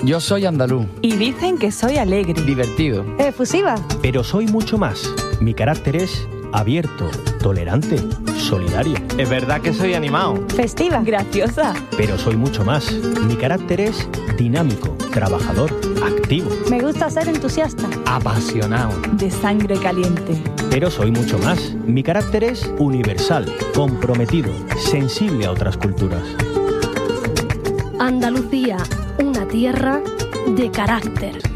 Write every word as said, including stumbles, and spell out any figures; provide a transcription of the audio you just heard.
Yo soy andaluz. Y dicen que soy alegre. Divertido. Efusiva. Pero soy mucho más. Mi carácter es abierto, tolerante, solidario. Es verdad que soy animado. Festiva. Graciosa. Pero soy mucho más. Mi carácter es dinámico, trabajador, activo. Me gusta ser entusiasta. Apasionado. De sangre caliente. Pero soy mucho más. Mi carácter es universal, comprometido, sensible a otras culturas. Andalucía, una tierra de carácter.